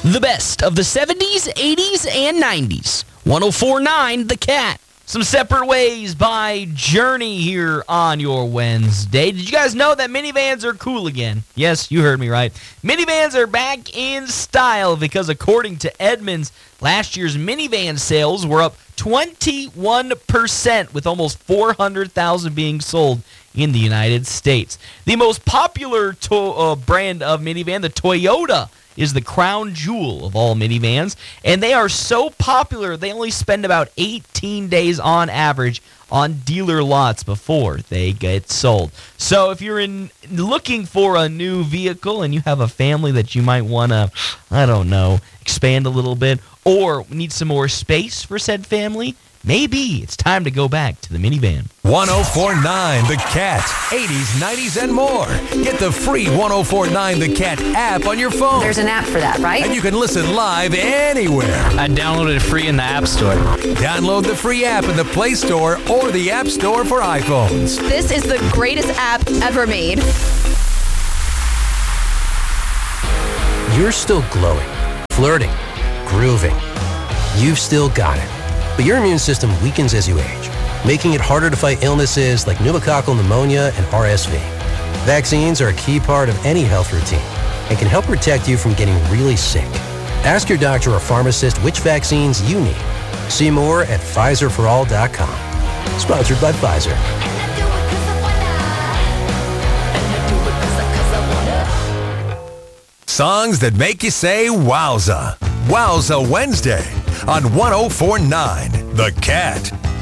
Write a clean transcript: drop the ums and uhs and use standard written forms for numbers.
The best of the 70s, 80s, and 90s. 104.9 The Cat. Some Separate Ways by Journey here on your Wednesday. Did you guys know that minivans are cool again? Yes, you heard me right. Minivans are back in style because according to Edmunds, last year's minivan sales were up 21% with almost 400,000 being sold in the United States. The most popular brand of minivan, the Toyota, is the crown jewel of all minivans, and they are so popular they only spend about 18 days on average on dealer lots before they get sold. So if you're looking for a new vehicle and you have a family that you might want to, expand a little bit or need some more space for said family, maybe it's time to go back to the minivan. 104.9 The Cat. 80s, 90s, and more. Get the free 104.9 The Cat app on your phone. There's an app for that, right? And you can listen live anywhere. I downloaded it free in the App Store. Download the free app in the Play Store or the App Store for iPhones. This is the greatest app ever made. You're still glowing, flirting, grooving. You've still got it. But your immune system weakens as you age, making it harder to fight illnesses like pneumococcal pneumonia and RSV. Vaccines are a key part of any health routine and can help protect you from getting really sick. Ask your doctor or pharmacist which vaccines you need. See more at PfizerForAll.com. Sponsored by Pfizer. Songs that make you say wowza. Wowza Wednesday on 104.9 The Cat.